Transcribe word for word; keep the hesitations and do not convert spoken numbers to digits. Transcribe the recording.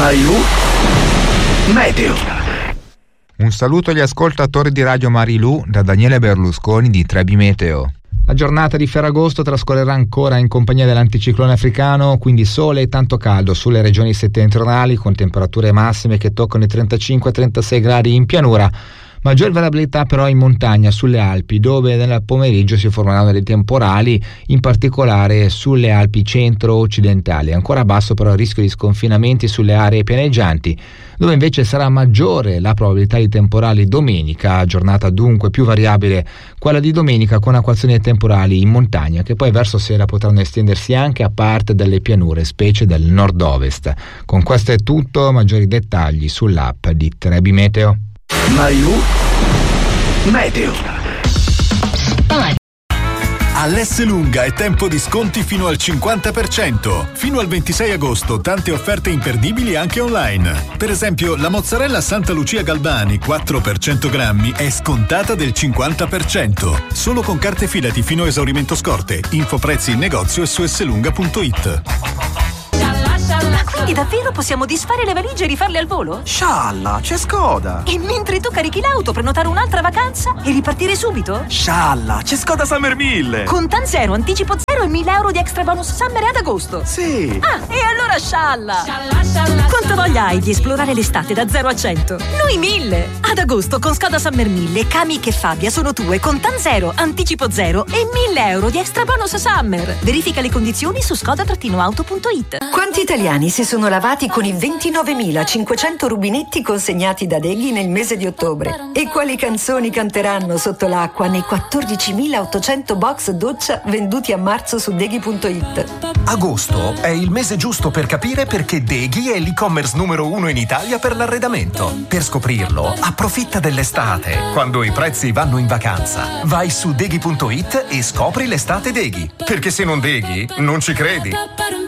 Marilu Meteo. Un saluto agli ascoltatori di Radio Marilu da Daniele Berlusconi di Trebi Meteo. La giornata di Ferragosto trascorrerà ancora in compagnia dell'anticiclone africano, quindi sole e tanto caldo sulle regioni settentrionali, con temperature massime che toccano i trentacinque trentasei gradi in pianura. Maggior variabilità però in montagna, sulle Alpi, dove nel pomeriggio si formeranno dei temporali, in particolare sulle Alpi centro-occidentali. Ancora basso però il rischio di sconfinamenti sulle aree pianeggianti, dove invece sarà maggiore la probabilità di temporali domenica, giornata dunque più variabile quella di domenica, con acquazzoni temporali in montagna, che poi verso sera potranno estendersi anche a parte delle pianure, specie del nord-ovest. Con questo è tutto, maggiori dettagli sull'app di Trebi Meteo. Marilu Meteo. All'Esselunga è tempo di sconti fino al cinquanta per cento. Fino al ventisei agosto tante offerte imperdibili anche online. Per esempio la mozzarella Santa Lucia Galbani quattro per cento grammi è scontata del cinquanta per cento. Solo con carte Filati fino a esaurimento scorte. Info prezzi in negozio e su esselunga punto it. Quindi davvero possiamo disfare le valigie e rifarle al volo? Scialla, c'è Skoda! E mentre tu carichi l'auto, prenotare un'altra vacanza e ripartire subito? Scialla, c'è Skoda Summer mille! Con Tan Zero, anticipo zero e mille euro di extra bonus Summer ad agosto! Sì! Ah, e allora scialla! Scialla, scialla! Quanto voglia hai di esplorare l'estate da zero a cento? Noi mille! Ad agosto con Skoda Summer mille, Kami e Fabia sono tue con Tan Zero, anticipo zero e mille euro di extra bonus Summer! Verifica le condizioni su skoda auto punto it. Quanti italiani si sono lavati con i ventinovemilacinquecento rubinetti consegnati da Deghi nel mese di ottobre? E quali canzoni canteranno sotto l'acqua nei quattordicimilaottocento box doccia venduti a marzo su Deghi punto it? Agosto è il mese giusto per capire perché Deghi è l'e-commerce numero uno in Italia per l'arredamento. Per scoprirlo, approfitta dell'estate, quando i prezzi vanno in vacanza. Vai su Deghi punto it e scopri l'estate Deghi. Perché se non Deghi, non ci credi.